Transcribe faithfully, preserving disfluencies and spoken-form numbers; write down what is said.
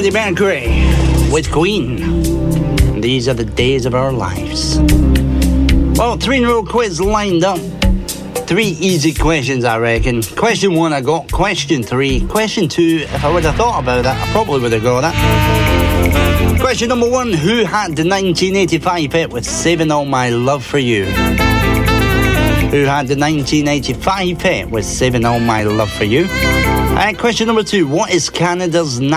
Freddie Mercury with Queen. These are the days of our lives. Well, three in a row quiz lined up. Three easy questions, I reckon. Question one, I got. Question three. Question two, if I would have thought about that, I probably would have got it. Question number one, who had the nineteen eighty-five hit with Saving All My Love For You? Who had the nineteen eighty-five hit with Saving All My Love For You? And question number two, what is Canada's